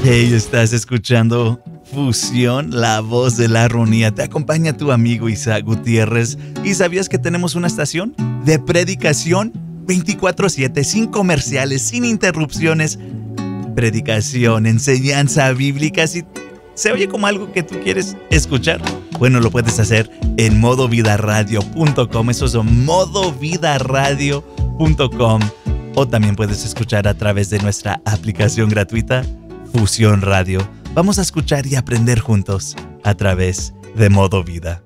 Hey, estás escuchando Fusión, la voz de la armonía. Te acompaña tu amigo Isaac Gutiérrez. ¿Y sabías que tenemos una estación de predicación 24/7, sin comerciales, sin interrupciones? Predicación, enseñanza bíblica. Si se oye como algo que tú quieres escuchar, bueno, lo puedes hacer en modovidaradio.com. Eso es modovidaradio.com. O también puedes escuchar a través de nuestra aplicación gratuita Fusión Radio. Vamos a escuchar y aprender juntos a través de Modo Vida.